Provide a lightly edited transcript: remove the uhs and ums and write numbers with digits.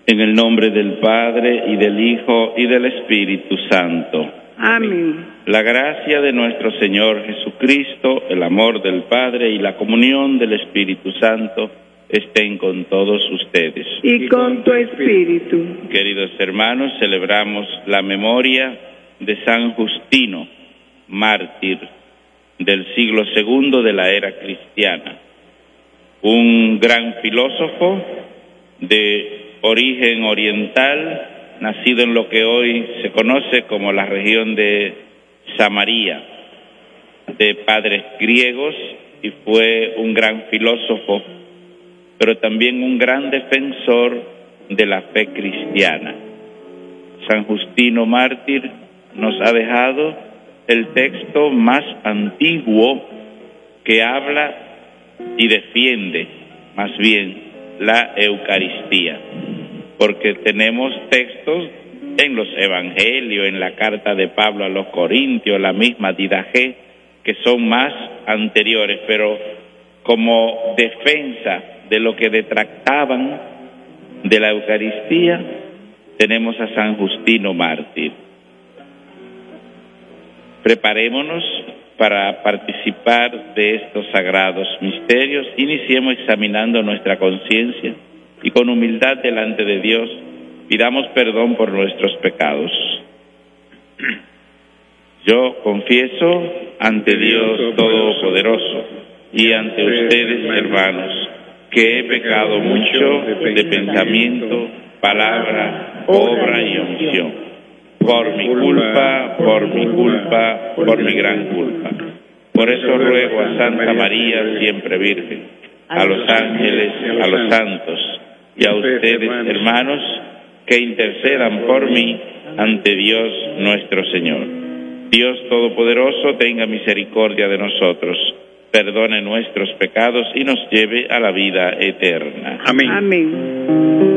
En el nombre del Padre, y del Hijo, y del Espíritu Santo. Amén. La gracia de nuestro Señor Jesucristo, el amor del Padre y la comunión del Espíritu Santo estén con todos ustedes. Y con tu espíritu. Queridos hermanos, celebramos la memoria de San Justino, mártir del siglo II de la era cristiana. Un gran filósofo de origen oriental, nacido en lo que hoy se conoce como la región de Samaria, de padres griegos, y fue un gran filósofo, pero también un gran defensor de la fe cristiana. San Justino mártir nos ha dejado el texto más antiguo que habla y defiende, más bien, la Eucaristía, porque tenemos textos en los Evangelios, en la carta de Pablo a los Corintios, la misma Didache, que son más anteriores, pero como defensa de lo que detractaban de la Eucaristía, tenemos a San Justino mártir. Preparémonos para participar de estos sagrados misterios. Iniciemos examinando nuestra conciencia y con humildad delante de Dios pidamos perdón por nuestros pecados. Yo confieso ante Dios Todopoderoso y ante ustedes, hermanos, que he pecado mucho de pensamiento, palabra, obra y omisión. Por mi culpa, por mi gran culpa. Por eso ruego a Santa María, siempre Virgen, a los ángeles, a los santos y a ustedes, hermanos, que intercedan por mí ante Dios nuestro Señor. Dios Todopoderoso tenga misericordia de nosotros, perdone nuestros pecados y nos lleve a la vida eterna. Amén. Amén.